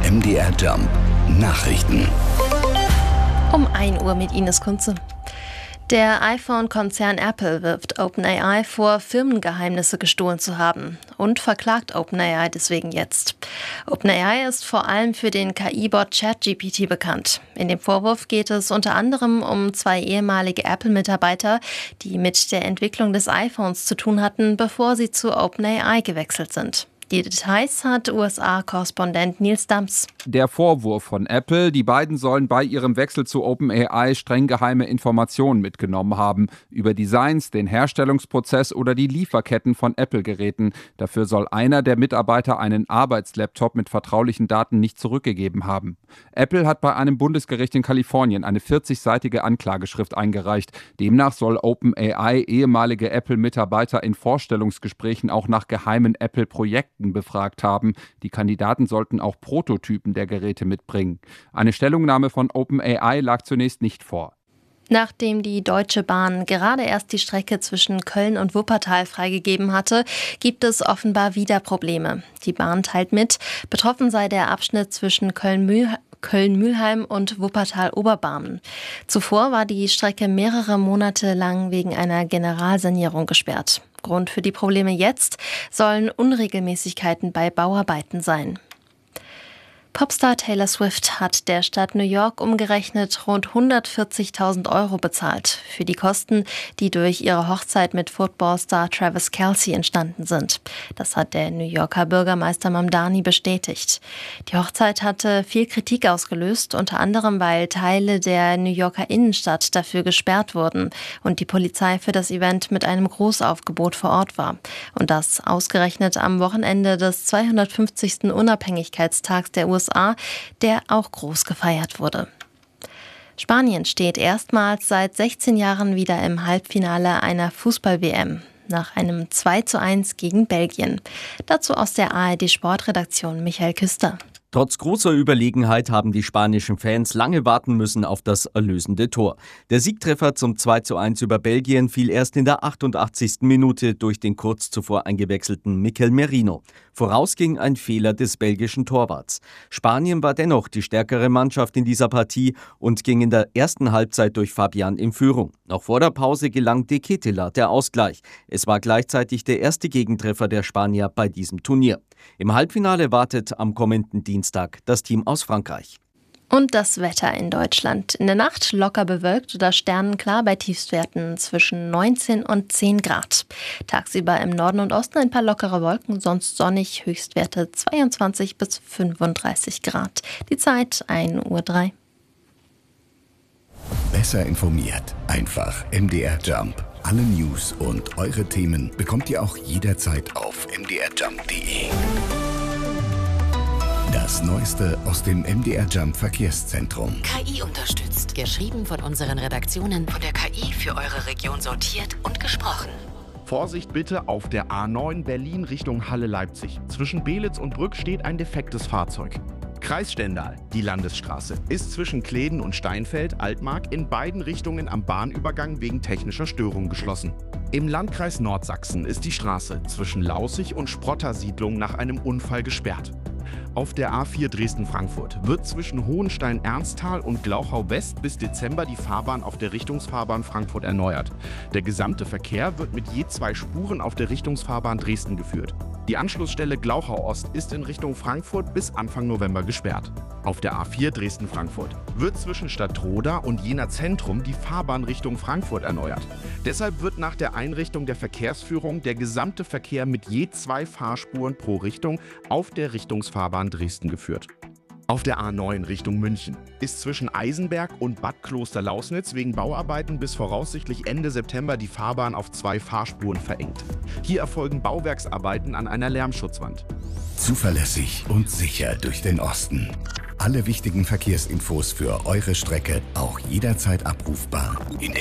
MDR Jump Nachrichten. Um 1 Uhr mit Ines Kunze. Der iPhone-Konzern Apple wirft OpenAI vor, Firmengeheimnisse gestohlen zu haben und verklagt OpenAI deswegen jetzt. OpenAI ist vor allem für den KI-Bot ChatGPT bekannt. In dem Vorwurf geht es unter anderem um 2 ehemalige Apple-Mitarbeiter, die mit der Entwicklung des iPhones zu tun hatten, bevor sie zu OpenAI gewechselt sind. Die Details hat USA-Korrespondent Nils Dams. Der Vorwurf von Apple, die beiden sollen bei ihrem Wechsel zu OpenAI streng geheime Informationen mitgenommen haben. Über Designs, den Herstellungsprozess oder die Lieferketten von Apple-Geräten. Dafür soll einer der Mitarbeiter einen Arbeitslaptop mit vertraulichen Daten nicht zurückgegeben haben. Apple hat bei einem Bundesgericht in Kalifornien eine 40-seitige Anklageschrift eingereicht. Demnach soll OpenAI ehemalige Apple-Mitarbeiter in Vorstellungsgesprächen auch nach geheimen Apple-Projekten befragt haben. Die Kandidaten sollten auch Prototypen der Geräte mitbringen. Eine Stellungnahme von OpenAI lag zunächst nicht vor. Nachdem die Deutsche Bahn gerade erst die Strecke zwischen Köln und Wuppertal freigegeben hatte, gibt es offenbar wieder Probleme. Die Bahn teilt mit, betroffen sei der Abschnitt zwischen Köln-Mülheim und Wuppertal-Oberbarmen. Zuvor war die Strecke mehrere Monate lang wegen einer Generalsanierung gesperrt. Grund für die Probleme jetzt sollen Unregelmäßigkeiten bei Bauarbeiten sein. Popstar Taylor Swift hat der Stadt New York umgerechnet rund 140.000 € bezahlt für die Kosten, die durch ihre Hochzeit mit Footballstar Travis Kelce entstanden sind. Das hat der New Yorker Bürgermeister Mamdani bestätigt. Die Hochzeit hatte viel Kritik ausgelöst, unter anderem weil Teile der New Yorker Innenstadt dafür gesperrt wurden und die Polizei für das Event mit einem Großaufgebot vor Ort war. Und das ausgerechnet am Wochenende des 250. Unabhängigkeitstags der USA, der auch groß gefeiert wurde. Spanien steht erstmals seit 16 Jahren wieder im Halbfinale einer Fußball-WM. Nach einem 2:1 gegen Belgien. Dazu aus der ARD-Sportredaktion Michael Küster. Trotz großer Überlegenheit haben die spanischen Fans lange warten müssen auf das erlösende Tor. Der Siegtreffer zum 2:1 über Belgien fiel erst in der 88. Minute durch den kurz zuvor eingewechselten Mikel Merino. Voraus ging ein Fehler des belgischen Torwarts. Spanien war dennoch die stärkere Mannschaft in dieser Partie und ging in der ersten Halbzeit durch Fabian in Führung. Noch vor der Pause gelang De Ketelaere der Ausgleich. Es war gleichzeitig der erste Gegentreffer der Spanier bei diesem Turnier. Im Halbfinale wartet am kommenden Dienstag das Team aus Frankreich. Und das Wetter in Deutschland. In der Nacht locker bewölkt oder sternenklar bei Tiefstwerten zwischen 19 und 10 Grad. Tagsüber im Norden und Osten ein paar lockere Wolken, sonst sonnig, Höchstwerte 22 bis 35 Grad. Die Zeit 1:03 Uhr. Besser informiert. Einfach MDR Jump. Alle News und eure Themen bekommt ihr auch jederzeit auf mdrjump.de. Das Neueste aus dem MDR Jump Verkehrszentrum. KI unterstützt. Geschrieben von unseren Redaktionen. Von der KI für eure Region sortiert und gesprochen. Vorsicht bitte auf der A9 Berlin Richtung Halle-Leipzig. Zwischen Belitz und Brück steht ein defektes Fahrzeug. Kreis Stendal, die Landesstraße, ist zwischen Kleden und Steinfeld, Altmark in beiden Richtungen am Bahnübergang wegen technischer Störung geschlossen. Im Landkreis Nordsachsen ist die Straße zwischen Laußig und Sprotter-Siedlung nach einem Unfall gesperrt. Auf der A4 Dresden-Frankfurt wird zwischen Hohenstein-Ernsthal und Glauchau-West bis Dezember die Fahrbahn auf der Richtungsfahrbahn Frankfurt erneuert. Der gesamte Verkehr wird mit je 2 Spuren auf der Richtungsfahrbahn Dresden geführt. Die Anschlussstelle Glauchau-Ost ist in Richtung Frankfurt bis Anfang November gesperrt. Auf der A4 Dresden-Frankfurt wird zwischen Stadtroda und Jena Zentrum die Fahrbahn Richtung Frankfurt erneuert. Deshalb wird nach der Einrichtung der Verkehrsführung der gesamte Verkehr mit je 2 Fahrspuren pro Richtung auf der Richtungsfahrbahn Dresden geführt. Auf der A9 Richtung München ist zwischen Eisenberg und Bad Kloster-Lausnitz wegen Bauarbeiten bis voraussichtlich Ende September die Fahrbahn auf 2 Fahrspuren verengt. Hier erfolgen Bauwerksarbeiten an einer Lärmschutzwand. Zuverlässig und sicher durch den Osten. Alle wichtigen Verkehrsinfos für eure Strecke auch jederzeit abrufbar in